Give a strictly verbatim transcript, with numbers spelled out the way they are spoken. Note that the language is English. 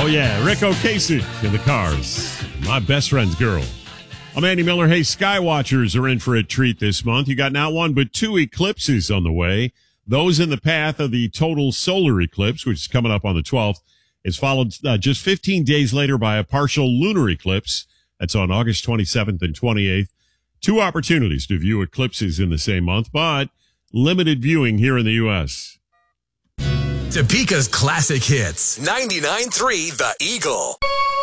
Oh, yeah, Rick Ocasek in the Cars. My best friend's girl. I'm Andy Miller. Hey, Skywatchers are in for a treat this month. You got not one, but two eclipses on the way. Those in the path of the total solar eclipse, which is coming up on the twelfth, is followed uh, just fifteen days later by a partial lunar eclipse. That's on August twenty-seventh and twenty-eighth. Two opportunities to view eclipses in the same month, but limited viewing here in the U S Topeka's classic hits. ninety-nine point three The Eagle.